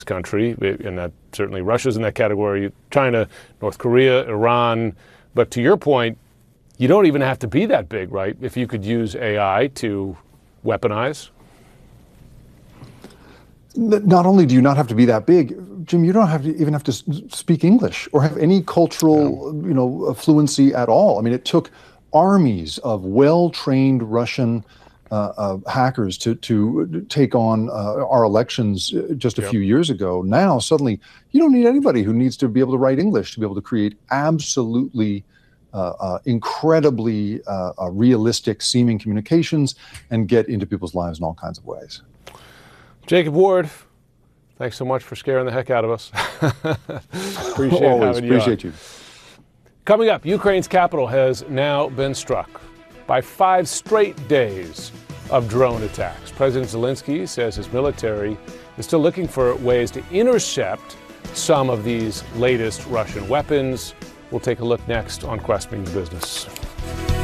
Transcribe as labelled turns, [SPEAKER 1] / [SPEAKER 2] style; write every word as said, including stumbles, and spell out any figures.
[SPEAKER 1] country, and that certainly Russia's in that category, China, North Korea, Iran. But to your point, you don't even have to be that big, right? If you could use A I to weaponize.
[SPEAKER 2] Not only do you not have to be that big, Jim, you don't have to even have to speak English or have any cultural, you know, fluency at all. I mean, it took armies of well-trained Russian uh, uh, hackers to to take on uh, our elections just a yep. few years ago. Now, suddenly, you don't need anybody who needs to be able to write English to be able to create absolutely uh, uh, incredibly uh, uh, realistic seeming communications and get into people's lives in all kinds of ways.
[SPEAKER 1] Jacob Ward, thanks so much for scaring the heck out of us. Appreciate
[SPEAKER 2] Always
[SPEAKER 1] having you
[SPEAKER 2] appreciate
[SPEAKER 1] on.
[SPEAKER 2] you.
[SPEAKER 1] Coming up, Ukraine's capital has now been struck by five straight days of drone attacks. President Zelensky says his military is still looking for ways to intercept some of these latest Russian weapons. We'll take a look next on Quest Means Business.